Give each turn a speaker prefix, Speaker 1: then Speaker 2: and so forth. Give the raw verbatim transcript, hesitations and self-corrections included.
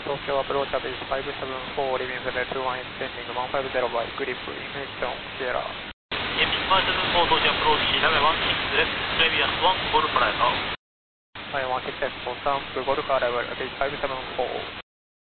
Speaker 1: 東京アプローチアベースごセブンフォー、リビングレッドワンエクステンディングワンファイブゼロバイグリップ、インフェクション、シエラ。
Speaker 2: エミごセブンフォー、東京アプローチ、ラメワンシックスレフ、プレビアスワン、ゴルフライカー。
Speaker 1: はい、ワンシックスフォー、サンプ、ゴルフアライブル、ベースごセブンフォー。